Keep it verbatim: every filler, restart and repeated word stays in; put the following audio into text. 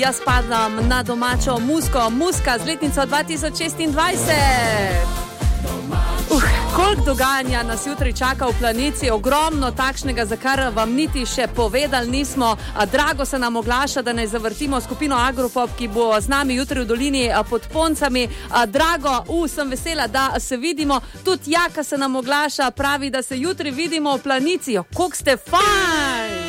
Jaz padam na domačo Musko, Muska z letnico dva tisoč šestindvajset. Uh, koliko dogajanja nas jutri čaka v Planici, ogromno takšnega, za kar vam niti še povedali nismo. Drago se nam oglaša, da ne zavrtimo skupino Agropop, ki bo z nami jutri v dolini pod Poncami. Drago, uh, sem vesela, da se vidimo. Tudi Jaka se nam oglaša, pravi, da se jutri vidimo v Planici. Koliko ste fajn!